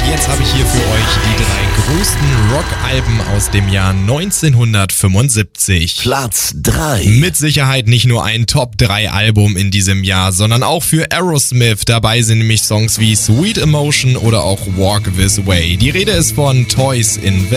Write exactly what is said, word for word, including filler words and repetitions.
Jetzt habe ich hier für euch die drei größten Rockalben aus dem Jahr neunzehnhundertfünfundsiebzig. Platz drei. Mit Sicherheit nicht nur ein Top drei Album in diesem Jahr, sondern auch für Aerosmith. Dabei sind nämlich Songs wie Sweet Emotion oder auch Walk This Way. Die Rede ist von Toys in